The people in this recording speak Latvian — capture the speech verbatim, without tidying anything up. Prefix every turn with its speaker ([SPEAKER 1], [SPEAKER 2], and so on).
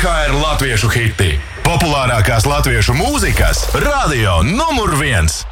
[SPEAKER 1] H R latviešu hiti. Populārākās latviešu mūzikas radio numur viens.